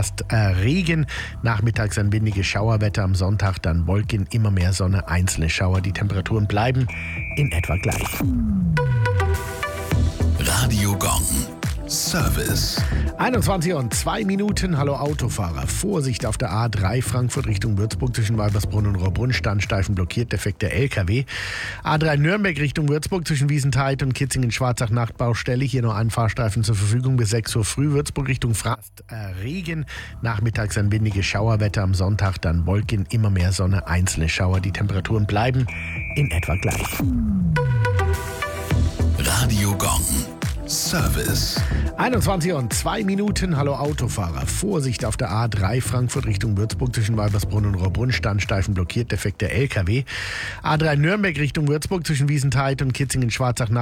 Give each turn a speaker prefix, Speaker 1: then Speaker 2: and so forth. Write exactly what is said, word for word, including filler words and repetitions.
Speaker 1: Erst äh, Regen, nachmittags ein windiges Schauerwetter, am Sonntag dann Wolken, immer mehr Sonne, einzelne Schauer. Die Temperaturen bleiben in etwa gleich.
Speaker 2: Radio Gong. Service.
Speaker 1: einundzwanzig und zwei Minuten. Hallo Autofahrer. Vorsicht auf der A drei Frankfurt Richtung Würzburg zwischen Weibersbrunn und Rohrbrunn. Standstreifen blockiert, defekter L K W. A drei Nürnberg Richtung Würzburg zwischen Wiesentheit und Kitzingen-Schwarzach-Nachtbaustelle. Hier noch ein Fahrstreifen zur Verfügung bis sechs Uhr früh. Würzburg Richtung Frast. Äh, Regen, nachmittags ein windiges Schauerwetter, am Sonntag dann Wolken, immer mehr Sonne, einzelne Schauer. Die Temperaturen bleiben in etwa gleich.
Speaker 2: Radio Gong. Service.
Speaker 1: einundzwanzig und zwei Minuten. Hallo Autofahrer. Vorsicht auf der A drei Frankfurt Richtung Würzburg zwischen Weibersbrunn und Rohrbrunn. Standstreifen blockiert, defekter L K W. A drei Nürnberg Richtung Würzburg zwischen Wiesentheit und Kitzingen-Schwarzach